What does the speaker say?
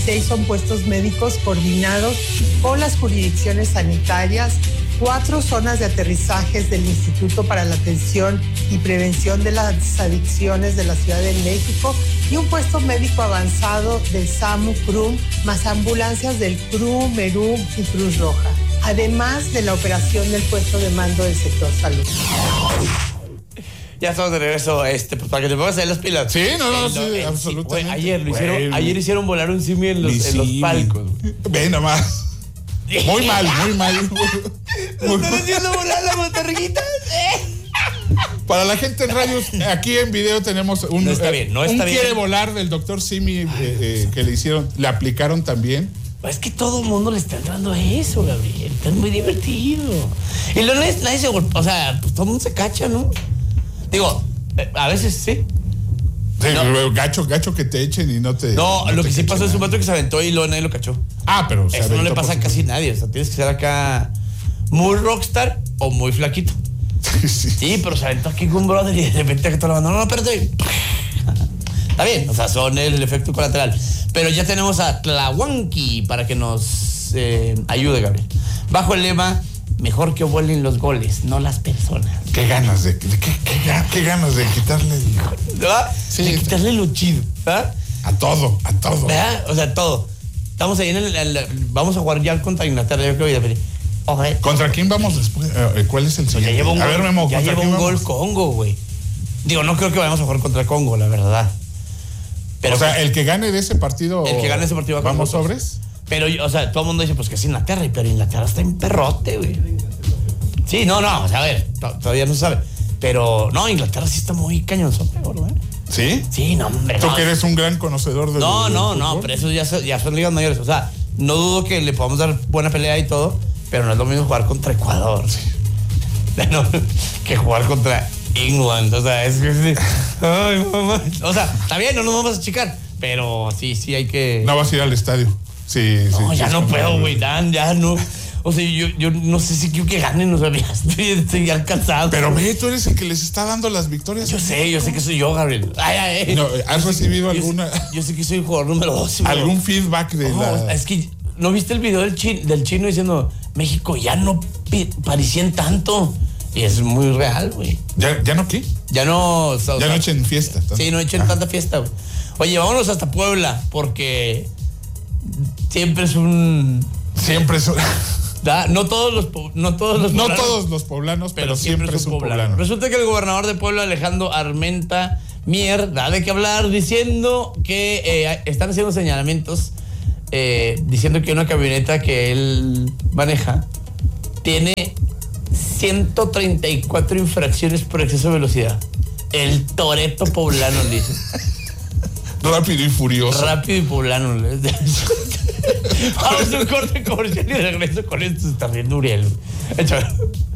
6 son puestos médicos coordinados con las jurisdicciones sanitarias, 4 zonas de aterrizajes del Instituto para la Atención y Prevención de las Adicciones de la Ciudad de México y un puesto médico avanzado del SAMU CRUM, más ambulancias del CRUM, MERUM y Cruz Roja, además de la operación del puesto de mando del sector salud. Ya estamos de regreso, pues para que te pongas ahí las pilas. Sí, sí, absolutamente. Ayer hicieron volar un simio en los palcos. Ve nomás. Muy mal. ¿Están haciendo volar la botarguita? Para la gente en radios, aquí en video tenemos un No está bien. quiere volar del doctor Simi que le aplicaron también. Es que todo el mundo le está entrando a eso, Gabriel. Es muy divertido. Y nadie se golpea. O sea, pues todo el mundo se cacha, ¿no? Digo, a veces sí. Sí, no. Gacho que te echen y no te. No, lo que sí pasó es un vato que se aventó y luego nadie lo cachó. Pero eso no le pasa a casi nadie. O sea, tienes que ser acá muy rockstar o muy flaquito. Sí, pero se aventó aquí con un brother y de repente que toda la banda, no, espérate. Está bien, o sea, son el efecto colateral. Pero ya tenemos a Tlahuanqui para que nos ayude, Gabriel. Bajo el lema, mejor que vuelen los goles, no las personas. Qué ganas de quitarle ¿verdad? Sí, de quitarle lo chido, ¿verdad? A todo. ¿Verdad? O sea, todo. Estamos ahí vamos a jugar ya contra Inglaterra, yo creo que okay. ¿Contra quién vamos después? ¿Cuál es el siguiente? Memo, ya lleva un gol Congo, güey. Digo, no creo que vayamos a jugar contra Congo, la verdad. Pero, o sea, el que gane de ese partido. ¿Vamos sobres? Pero, o sea, todo el mundo dice, pues que es Inglaterra, pero Inglaterra está en perrote, güey. Sí, no, o sea, a ver, todavía no se sabe. Pero, no, Inglaterra sí está muy cañonzote, güey. ¿Sí? Sí, no, hombre. Tú que eres un gran conocedor de No, pero eso ya son ligas mayores. O sea, no dudo que le podamos dar buena pelea y todo, pero no es lo mismo jugar contra Ecuador, sí. No, que jugar contra England. O sea, es que ay, mamá. O sea, está bien, no nos vamos a achicar, pero sí hay que. No vas a ir al estadio. Sí. No, ya no puedo, güey, Dan, ya no. O sea, yo no sé si quiero que ganen, o sea, estoy ya cansado. Pero ve, tú eres el que les está dando las victorias. Yo sé que soy yo, Gabriel. Ay. No, ¿has recibido alguna? Yo sé que soy jugador número 2. ¿Algún feedback de la...? Es que, ¿no viste el video del chino diciendo, México ya no parecían tanto? Y es muy real, güey. ¿Ya no qué? Ya no... Ya no echen fiesta. Tanto. Sí, no echen tanta fiesta, güey. Oye, vámonos hasta Puebla, porque siempre es un... No todos los poblanos, pero siempre es un poblano. Resulta que el gobernador de Puebla, Alejandro Armenta Mier, da de qué hablar diciendo que están haciendo señalamientos diciendo que una camioneta que él maneja tiene 134 infracciones por exceso de velocidad. El Toretto poblano, dice. Rápido y furioso. Rápido y poblano. Vamos a un corte comercial y regreso con esto. Se está riendo Uriel. Échale.